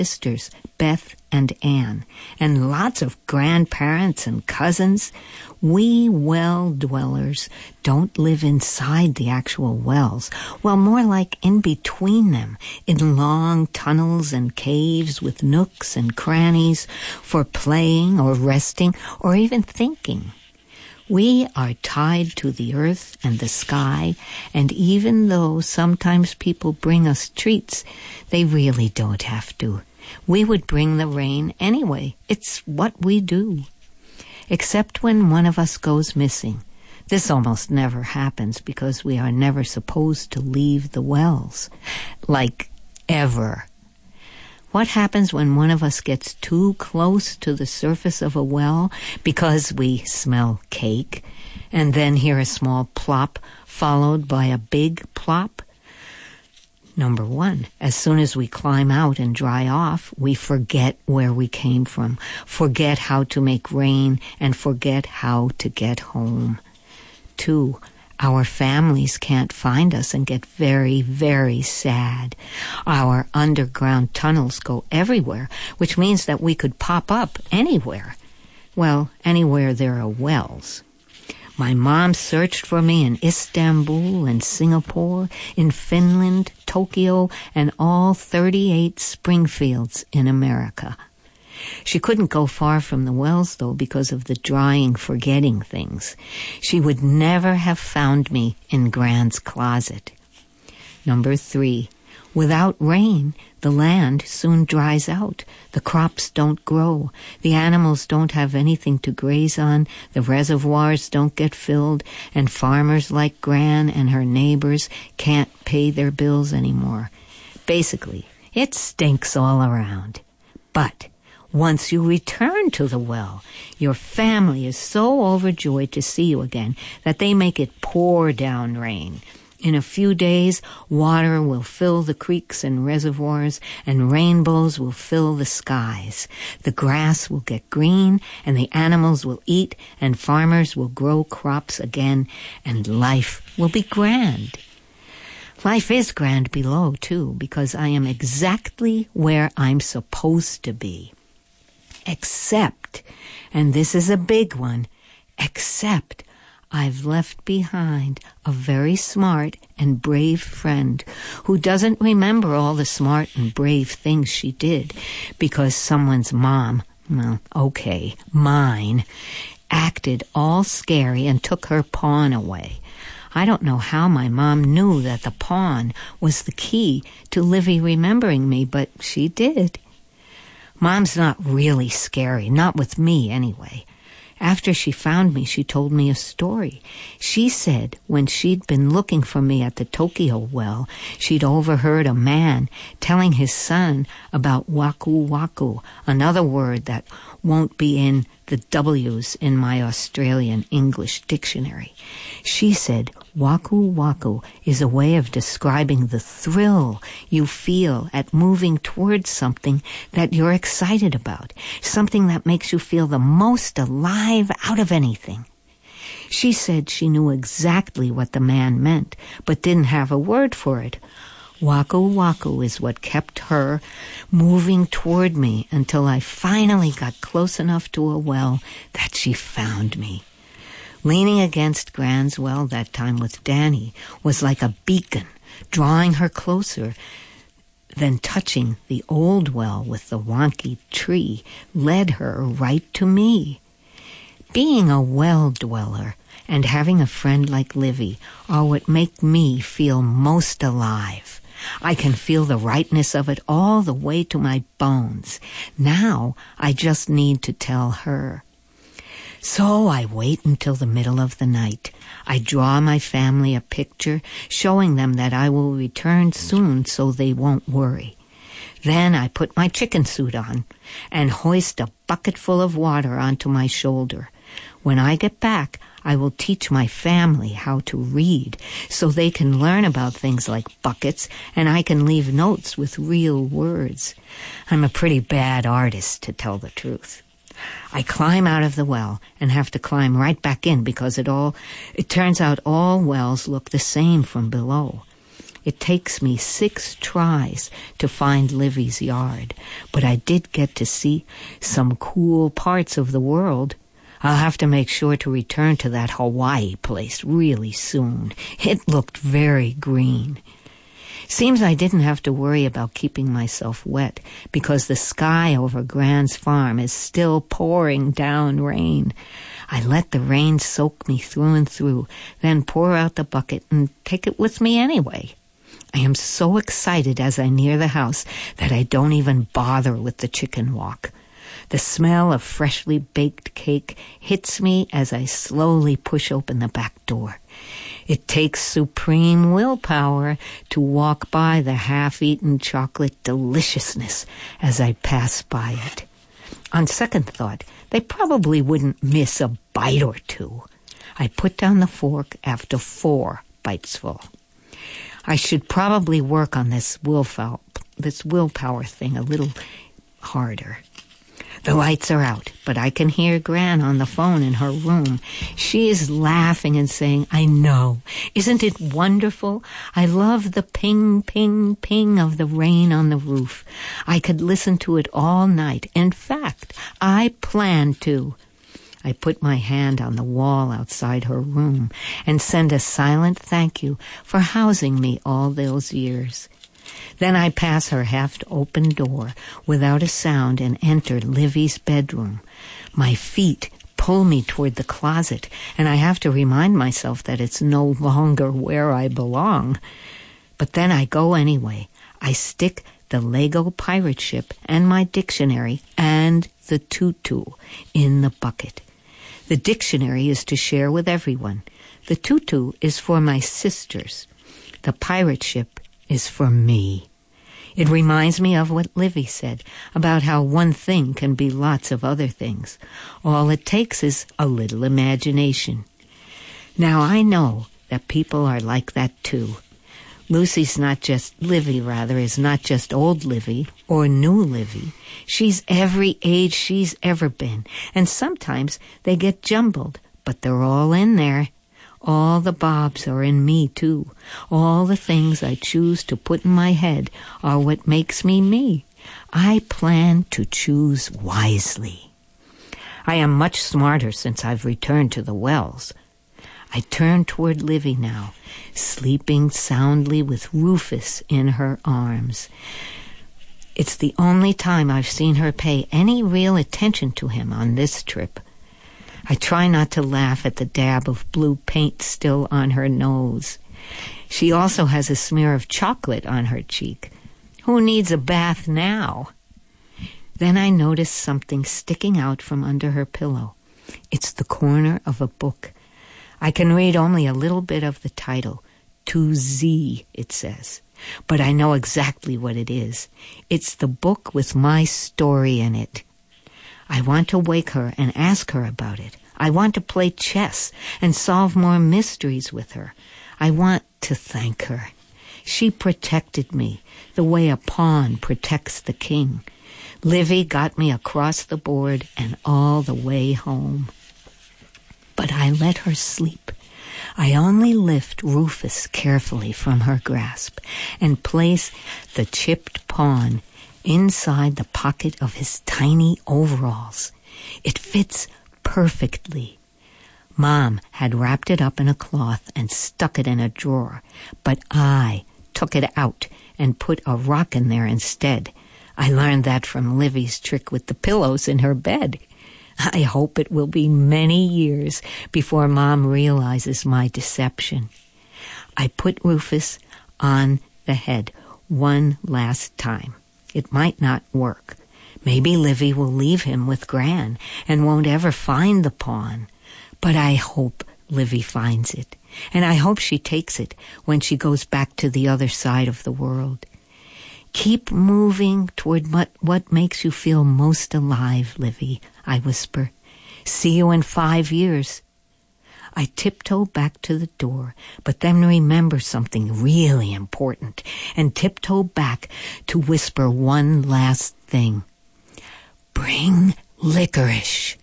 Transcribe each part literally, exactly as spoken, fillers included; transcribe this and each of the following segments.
sisters, Beth and Ann, and lots of grandparents and cousins. We well dwellers don't live inside the actual wells. Well, more like in between them, in long tunnels and caves with nooks and crannies for playing or resting or even thinking. We are tied to the earth and the sky, and even though sometimes people bring us treats, they really don't have to. We would bring the rain anyway. It's what we do. Except when one of us goes missing. This almost never happens because we are never supposed to leave the wells. Like, ever. What happens when one of us gets too close to the surface of a well because we smell cake and then hear a small plop followed by a big plop? Number one, as soon as we climb out and dry off, we forget where we came from, forget how to make rain, and forget how to get home. Two, our families can't find us and get very, very sad. Our underground tunnels go everywhere, which means that we could pop up anywhere. Well, anywhere there are wells. My mom searched for me in Istanbul and Singapore, in Finland, Tokyo, and all thirty-eight Springfields in America. She couldn't go far from the wells, though, because of the drying, forgetting things. She would never have found me in Gran's closet. Number three, without rain, the land soon dries out. The crops don't grow. The animals don't have anything to graze on. The reservoirs don't get filled. And farmers like Gran and her neighbors can't pay their bills anymore. Basically, it stinks all around. But once you return to the well, your family is so overjoyed to see you again that they make it pour down rain. In a few days, water will fill the creeks and reservoirs, and rainbows will fill the skies. The grass will get green, and the animals will eat, and farmers will grow crops again, and life will be grand. Life is grand below, too, because I am exactly where I'm supposed to be. Except, and this is a big one, except I've left behind a very smart and brave friend who doesn't remember all the smart and brave things she did because someone's mom, well, okay, mine, acted all scary and took her pawn away. I don't know how my mom knew that the pawn was the key to Livy remembering me, but she did. Mom's not really scary, not with me anyway. After she found me, she told me a story. She said when she'd been looking for me at the Tokyo well, she'd overheard a man telling his son about waku waku, another word that won't be in the W's in my Australian English dictionary. She said waku waku is a way of describing the thrill you feel at moving towards something that you're excited about, something that makes you feel the most alive out of anything. She said she knew exactly what the man meant, but didn't have a word for it. Waku waku is what kept her moving toward me until I finally got close enough to a well that she found me. Leaning against Gran's well that time with Danny was like a beacon, drawing her closer. Then touching the old well with the wonky tree led her right to me. Being a well dweller and having a friend like Livy are what make me feel most alive. I can feel the rightness of it all the way to my bones. Now I just need to tell her. So I wait until the middle of the night. I draw my family a picture showing them that I will return soon so they won't worry. Then I put my chicken suit on and hoist a bucket full of water onto my shoulder. When I get back, I will teach my family how to read so they can learn about things like buckets, and I can leave notes with real words. I'm a pretty bad artist, to tell the truth. I climb out of the well and have to climb right back in because it all, it turns out all wells look the same from below. It takes me six tries to find Livy's yard, but I did get to see some cool parts of the world. I'll have to make sure to return to that Hawaii place really soon. It looked very green. Seems I didn't have to worry about keeping myself wet because the sky over Gran's farm is still pouring down rain. I let the rain soak me through and through, then pour out the bucket and take it with me anyway. I am so excited as I near the house that I don't even bother with the chicken walk. The smell of freshly baked cake hits me as I slowly push open the back door. It takes supreme willpower to walk by the half-eaten chocolate deliciousness as I pass by it. On second thought, they probably wouldn't miss a bite or two. I put down the fork after four bites full. I should probably work on this willpower, this willpower thing a little harder. The lights are out, but I can hear Gran on the phone in her room. She is laughing and saying, I know. Isn't it wonderful? I love the ping, ping, ping of the rain on the roof. I could listen to it all night. In fact, I plan to. I put my hand on the wall outside her room and send a silent thank you for housing me all those years. Then I pass her half-open door without a sound and enter Livy's bedroom. My feet pull me toward the closet, and I have to remind myself that it's no longer where I belong. But then I go anyway. I stick the Lego pirate ship and my dictionary and the tutu in the bucket. The dictionary is to share with everyone. The tutu is for my sisters. The pirate ship is for me. It reminds me of what Livy said about how one thing can be lots of other things. All it takes is a little imagination. Now I know that people are like that too. Lucy's not just, Livy rather, is not just old Livy or new Livy. She's every age she's ever been, and sometimes they get jumbled, but they're all in there. All the Bobs are in me, too. All the things I choose to put in my head are what makes me me. I plan to choose wisely. I am much smarter since I've returned to the wells. I turn toward Livy now, sleeping soundly with Rufus in her arms. It's the only time I've seen her pay any real attention to him on this trip. I try not to laugh at the dab of blue paint still on her nose. She also has a smear of chocolate on her cheek. Who needs a bath now? Then I notice something sticking out from under her pillow. It's the corner of a book. I can read only a little bit of the title. To Z, it says. But I know exactly what it is. It's the book with my story in it. I want to wake her and ask her about it. I want to play chess and solve more mysteries with her. I want to thank her. She protected me the way a pawn protects the king. Livy got me across the board and all the way home. But I let her sleep. I only lift Rufus carefully from her grasp and place the chipped pawn inside the pocket of his tiny overalls. It fits perfectly. Mom had wrapped it up in a cloth and stuck it in a drawer, but I took it out and put a rock in there instead. I learned that from Livy's trick with the pillows in her bed. I hope it will be many years before Mom realizes my deception. I put Rufus on the head one last time. It might not work. Maybe Livy will leave him with Gran and won't ever find the pawn. But I hope Livy finds it, and I hope she takes it when she goes back to the other side of the world. Keep moving toward what, what makes you feel most alive, Livy, I whisper. See you in five years. I tiptoe back to the door, but then remember something really important and tiptoe back to whisper one last thing. Bring licorice.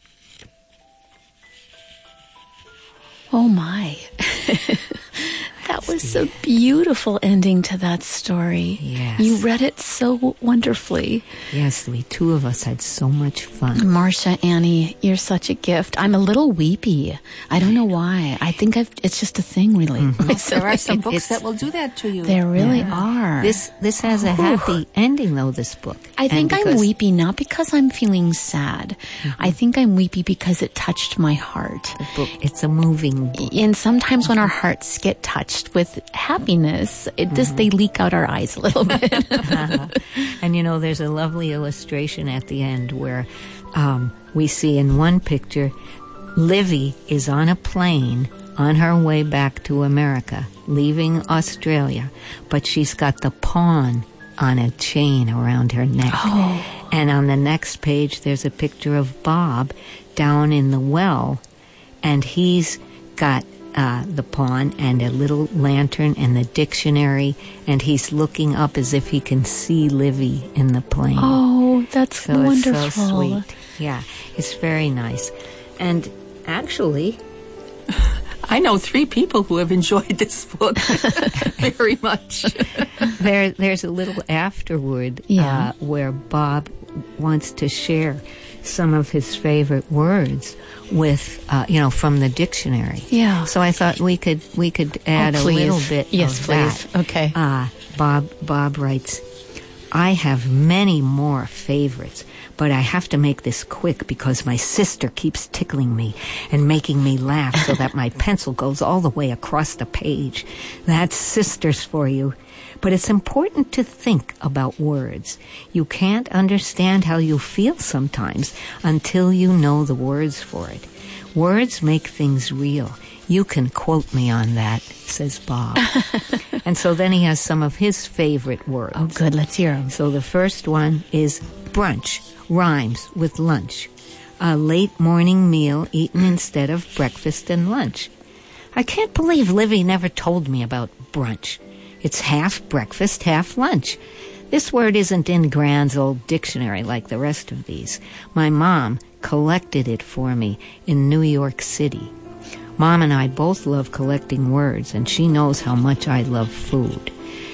Oh my. That was a beautiful ending to that story. Yes. You read it so wonderfully. Yes, we two of us had so much fun. Marcia, Annie, you're such a gift. I'm a little weepy. I don't know why. I think I've, it's just a thing, really. Mm-hmm. There are some It- books it's- that will do that to you. There really Yeah. are. This this has a happy ending, though, this book. I think And I'm because- weepy not because I'm feeling sad. I think I'm weepy because it touched my heart. book. It's a moving book. And sometimes when our hearts get touched with happiness, it just they leak out our eyes a little bit. And you know, there's a lovely illustration at the end where um, we see in one picture, Livy is on a plane on her way back to America, leaving Australia, but she's got the pawn on a chain around her neck. Oh. And on the next page, there's a picture of Bob down in the well, and he's got uh, the pawn and a little lantern and the dictionary, and he's looking up as if he can see Livy in the plane. Oh, that's so wonderful. it's so sweet. Yeah, it's very nice. And actually, I know three people who have enjoyed this book very much. there there's a little afterword Yeah. uh, where Bob wants to share some of his favorite words with, uh, you know, from the dictionary. Yeah. So I thought we could we could add Oh, a please. little bit Yes, of please. that. Okay. Uh, Bob Bob writes, I have many more favorites, but I have to make this quick because my sister keeps tickling me and making me laugh so that my pencil goes all the way across the page. That's sisters for you. But it's important to think about words. You can't understand how you feel sometimes until you know the words for it. Words make things real. You can quote me on that, says Bob. And so then he has some of his favorite words. Oh, good. Let's hear them. So the first one is brunch, rhymes with lunch. A late morning meal eaten instead of breakfast and lunch. I can't believe Livy never told me about brunch. It's half breakfast, half lunch. This word isn't in Grand's old dictionary like the rest of these. My mom collected it for me in New York City. Mom and I both love collecting words, and she knows how much I love food.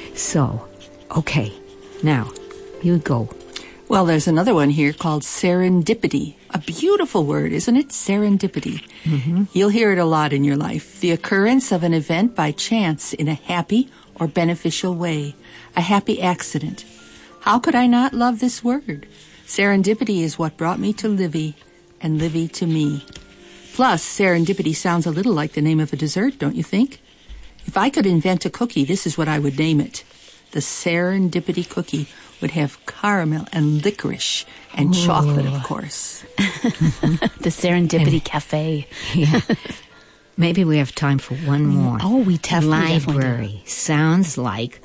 So, okay, now, you go. Well, there's another one here called serendipity. A beautiful word, isn't it? Serendipity. Mm-hmm. You'll hear it a lot in your life. The occurrence of an event by chance in a happy or beneficial way. A happy accident. How could I not love this word? Serendipity is what brought me to Livy, and Livy to me. Plus, serendipity sounds a little like the name of a dessert, don't you think? If I could invent a cookie, this is what I would name it. The serendipity cookie would have caramel and licorice and Ooh. Chocolate, of course. The Serendipity and, Cafe. Yeah. Maybe we have time for one more. Oh, we def- Library. Sounds like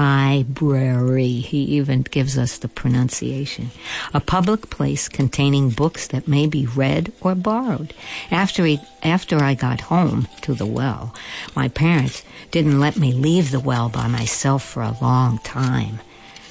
library. He even gives us the pronunciation. A public place containing books that may be read or borrowed. After he, after I got home to the well, my parents didn't let me leave the well by myself for a long time.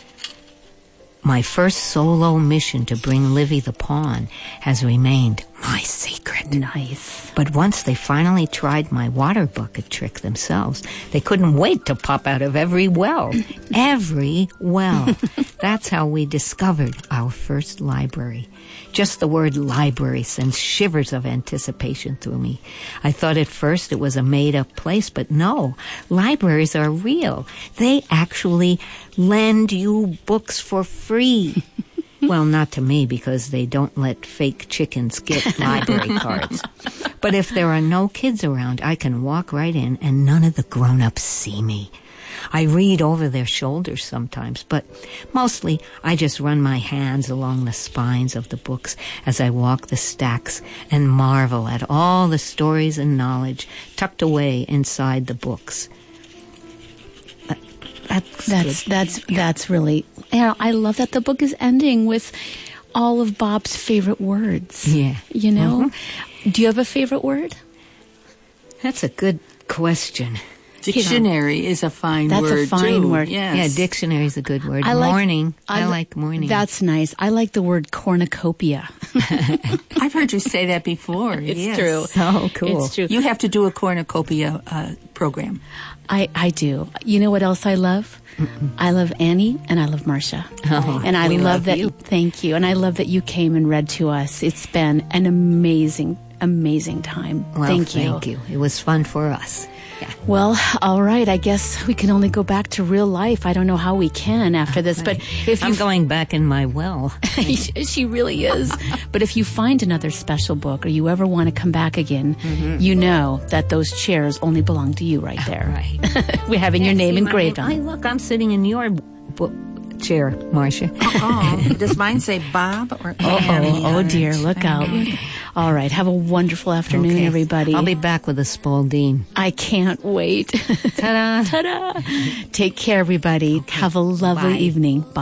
My first solo mission to bring Livy the pawn has remained my secret. Nice. But once they finally tried my water bucket trick themselves, they couldn't wait to pop out of every well. Every well. That's how we discovered our first library. Just the word library sends shivers of anticipation through me. I thought at first it was a made-up place, but no. Libraries are real. They actually lend you books for free. Well, not to me, because they don't let fake chickens get library cards. But if there are no kids around, I can walk right in and none of the grown-ups see me. I read over their shoulders sometimes, but mostly I just run my hands along the spines of the books as I walk the stacks and marvel at all the stories and knowledge tucked away inside the books. That's that's that's, that's really. You know, I love that the book is ending with all of Bob's favorite words. Yeah, you know. Mm-hmm. Do you have a favorite word? That's a good question. Dictionary is a fine That's a word, fine too. word. Yes. Yeah, dictionary is a good word. I like- morning. I I, li- like morning. That's nice. I like the word cornucopia. I've heard you say that before. It's yes. true. so cool. It's true. You have to do a cornucopia uh, program. I, I do. You know what else I love? Mm-mm. I love Annie and I love Marcia. Oh, and I we love, love that. you. Thank you. And I love that you came and read to us. It's been an amazing, amazing time. Well, thank you. Thank you. It was fun for us. Yeah. Well, all right. I guess we can only go back to real life. I don't know how we can after this, but if I'm you going back in my well. she really is. But if you find another special book or you ever want to come back again, mm-hmm. you know that those chairs only belong to you right there. Right. We're having your Yeah, name see, engraved my, on I, it. look, I'm sitting in your book chair, Marcia. Oh, does mine say Bob or Oh, Annie oh, on dear. it? Look I out. know. All right. Have a wonderful afternoon, Okay. everybody. I'll be back with a Spalding. I can't wait. Ta-da. Ta-da. Take care, everybody. Have a lovely Bye. evening. Bye.